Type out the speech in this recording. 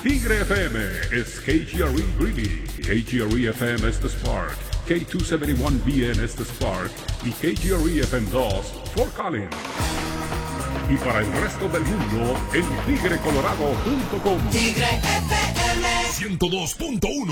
Tigre FM es KGRE Greeley, KGRE FM es The Spark, K271BN es The Spark y KGRE FM 2 Fort Collins. Y para el resto del mundo en tigrecolorado.com. Tigre FM 102.1